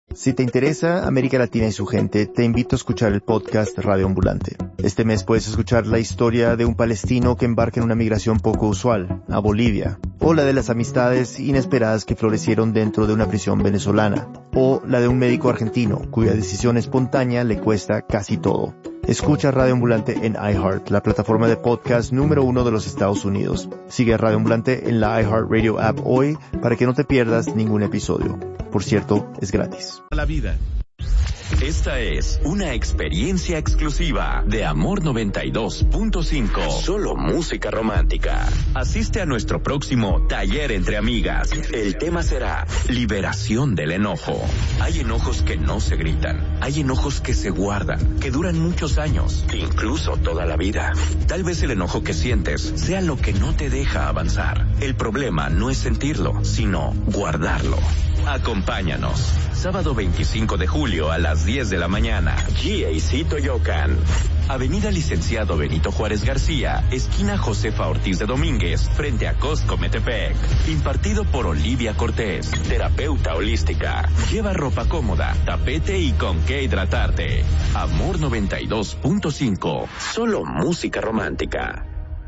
Si te interesa América Latina y su gente, te invito a escuchar el podcast Radio Ambulante. Este mes puedes escuchar la historia de un palestino que embarca en una migración poco usual, a Bolivia, o la de las amistades inesperadas que florecieron dentro de una prisión venezolana, o la de un médico argentino cuya decisión espontánea le cuesta casi todo. Escucha Radio Ambulante en iHeart, la plataforma de podcast número 1 de los Estados Unidos. Sigue a Radio Ambulante en la iHeartRadio app hoy para que no te pierdas ningún episodio. Por cierto, es gratis. La vida. Esta es una experiencia exclusiva de Amor 92.5. Solo música romántica. Asiste a nuestro próximo taller entre amigas. El tema será liberación del enojo. Hay enojos que no se gritan. Hay enojos que se guardan, que duran muchos años, incluso toda la vida. Tal vez el enojo que sientes sea lo que no te deja avanzar. El problema no es sentirlo, sino guardarlo. Acompáñanos. Sábado 25 de julio a las 10 de la mañana. GAC Toyocan. Avenida Licenciado Benito Juárez García, esquina Josefa Ortiz de Domínguez, frente a Costco Metepec. Impartido por Olivia Cortés, terapeuta holística. Lleva ropa cómoda, tapete y con qué hidratarte. Amor 92.5. Solo música romántica.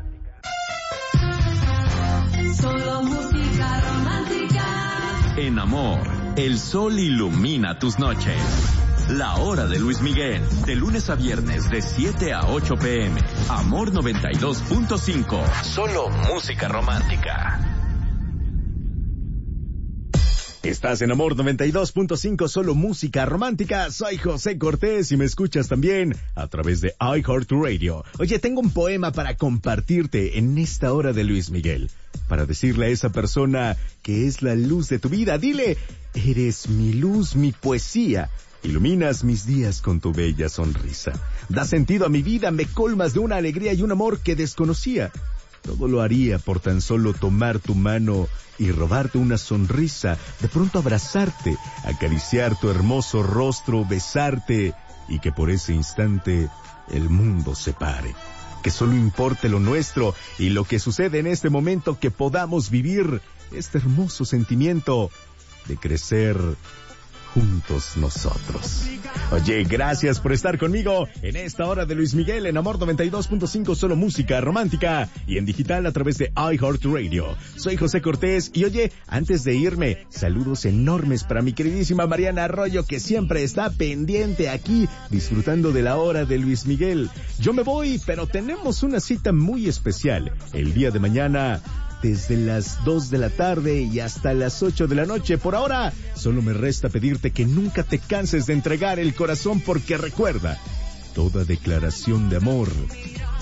Solo música romántica. En Amor, el sol ilumina tus noches. La hora de Luis Miguel, de lunes a viernes de 7 a 8 p.m. Amor 92.5. Solo música romántica. Estás en Amor 92.5, solo música romántica. Soy José Cortés y me escuchas también a través de iHeartRadio. Oye, tengo un poema para compartirte en esta hora de Luis Miguel. Para decirle a esa persona que es la luz de tu vida. Dile, eres mi luz, mi poesía. Iluminas mis días con tu bella sonrisa. Das sentido a mi vida, me colmas de una alegría y un amor que desconocía. Todo lo haría por tan solo tomar tu mano y robarte una sonrisa, de pronto abrazarte, acariciar tu hermoso rostro, besarte, y que por ese instante el mundo se pare. Que solo importe lo nuestro y lo que sucede en este momento, que podamos vivir este hermoso sentimiento de crecer juntos nosotros. Oye, gracias por estar conmigo en esta hora de Luis Miguel en Amor 92.5, solo música romántica y en digital a través de iHeartRadio. Soy José Cortés y oye, antes de irme, saludos enormes para mi queridísima Mariana Arroyo, que siempre está pendiente aquí disfrutando de la hora de Luis Miguel. Yo me voy, pero tenemos una cita muy especial el día de mañana, desde las 2 de la tarde y hasta las 8 de la noche. Por ahora, solo me resta pedirte que nunca te canses de entregar el corazón, porque recuerda, toda declaración de amor